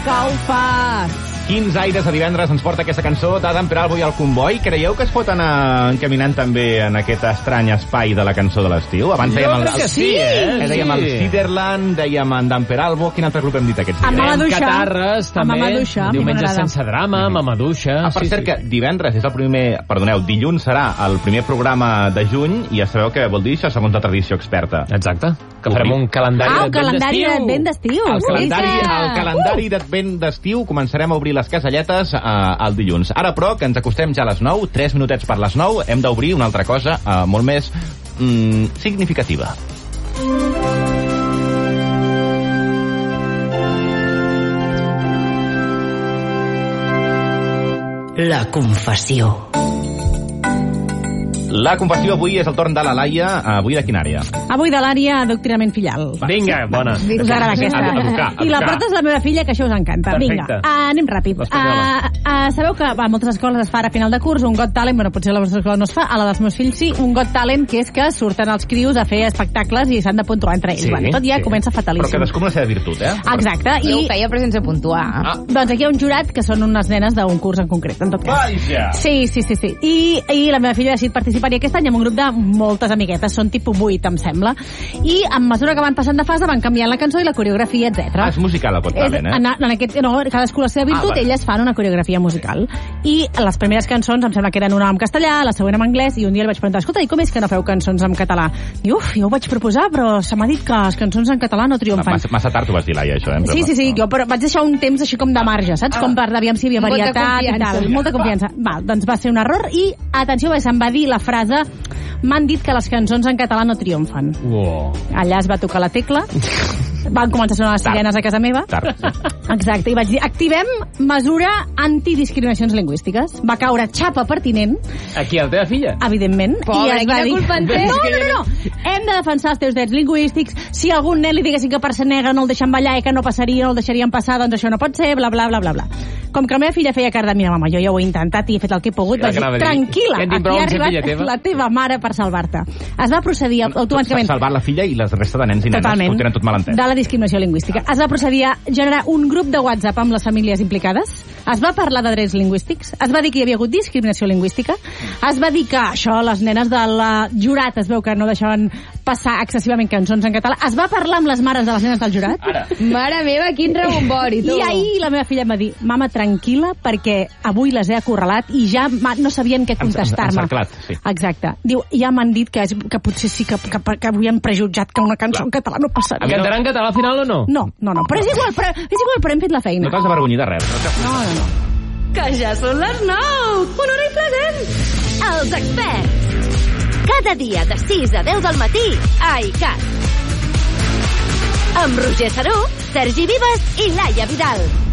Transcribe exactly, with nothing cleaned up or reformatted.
que ho fas! Quins aires de divendres ens porta aquesta cançó d'Adam Peralbo i el Comboi? Creieu que es pot anar encaminant també en aquest estrany espai de la cançó de l'estiu? Abans dèiem el, que sí, eh? eh? Dèiem el Ciderland, dèiem en Dan Peralbo. Quin altre grup hem dit aquests dies? Amb Mamaduixa. Catarres, també. Amb Mamaduixa, Diumenge sense drama, mm. Mamaduixa. Ah, per sí, cert sí. que divendres és el primer... Perdoneu, dilluns serà el primer programa de juny i ja sabeu què vol dir això segons la tradició experta. Exacte. Que farem un calendari ah, d'advent d'estiu. Ah, un calendari d'advent d'estiu. El calendari, el calendari d'advent d'estiu començarem a obrir les caselletes eh, el dilluns. Ara, però, que ens acostem ja a les nou, tres minutets per les nou, hem d'obrir una altra cosa eh, molt més mm, significativa. La confessió. La confessió avui és el torn de la Laia. Avui de quina àrea? Avui de l'àrea adoctrinament filial. Vinga, bona. Us agrada aquesta. Educar, educar. I la porta és la meva filla, que això us encanta. Perfecte. Vinga, uh, anem ràpid. Uh, uh, sabeu que a moltes escoles es fa a final de curs un Got Talent, bueno, potser a la vostra escola no es fa, a la dels meus fills sí, un Got Talent, que és que surten els crios a fer espectacles i s'han de puntuar entre ells. Sí, bueno, tot ja sí. comença fatalíssim. Però cadascú amb la seva virtut, eh? Exacte. I ho I, feia però sense puntuar. Ah. doncs aquí hi ha un jurat que són unes nenes d'un curs en concret, en tot cas. Vaja! Sí, sí, sí, sí. I, i la meva filla ha decidit participar-hi aquest any amb un grup de moltes amiguetes, són tipus vuit, em sembla. I a mesura que van passant de fase van canviant la cançó i la coreografia, etcètera. Ah, és musical, el Got Talent, eh? En, en aquest, no, cadascú la seva virtut, Ah, vale. elles fan una coreografia musical. I les primeres cançons em sembla que eren una en castellà, la següent en anglès, i un dia li vaig preguntar, escolta, i com és que no feu cançons en català? I uf, jo ho vaig proposar, però se m'ha dit que les cançons en català no triomfan. Massa, massa tard ho vas dir, Laia, això, eh? Sí, sí, sí, jo però vaig deixar un temps així com de marge, saps? Com per aviam si hi havia Molta varietat i confiança. tal. Molta confiança. Val, doncs va ser un error i, atenció, se'm va dir la frase m'han dit que les cançons en català no triomfen. Uau. Allà es va tocar la tecla, van començar a sonar les sirenes a casa meva. Tard, sí. Exacte, i vaig dir, activem mesura antidiscriminacions lingüístiques. Va caure xapa pertinent, Aquí, la teva filla? evidentment. Pobra, i es quina va dir, culpa en té? No, no, no, no. Hem de defensar els teus drets lingüístics. Si a algun nen li diguessin que per ser negre no el deixen ballar i que no passaria, no el deixarien passar, doncs això no pot ser, bla, bla, bla, bla, bla. Com que la meva filla feia cara de, mira, mama, jo ja ho he intentat i he fet el que he pogut, Ja, vaig dir, que anava a dir, tranquil·la, que en tinc aquí prou ha amb ser filla arribat teva. la teva mare per salvar-te. Es va procedir automàticament... Salvar la filla i la resta de nens i nenes Totalment. ho tenen tot mal entès. De la discriminació lingüística. Es va procedir a generar un grup de WhatsApp amb les famílies implicades. Es va parlar de drets lingüístics. Es va dir que hi havia hagut discriminació lingüística. Es va dir que això, les nenes del jurat, es veu que no deixaven passar excessivament cançons en català. Es va parlar amb les mares de les nenes del jurat. Ara. Mare meva, quin rebombori, tu. I ahir la meva filla em va dir, mama, tranquil·la, perquè avui les he acorralat i ja no sabien què contestar-me. Encerclat, sí. Exacte. Diu, ja m'han dit que, és, que potser sí que, que, que avui han prejutjat que una cançó en català no passaria. Cantarà en català al final o no? No, no, no. Però és igual, però, és igual, però hem fet la feina. No t'has d'avergonyir de res. No, no, no. Que ja són les nou! Una hora i present! Els experts. Cada dia de sis a deu del matí a iCat. Amb Roger Saró, Sergi Vives i Laia Vidal.